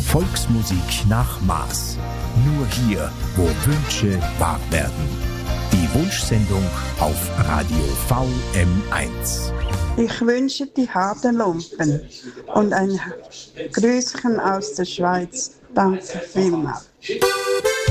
Volksmusik nach Maß. Nur hier, wo Wünsche wahr werden. Die Wunschsendung auf Radio VM1. Ich wünsche die harten Lumpen und ein Grüßchen aus der Schweiz. Danke vielmals.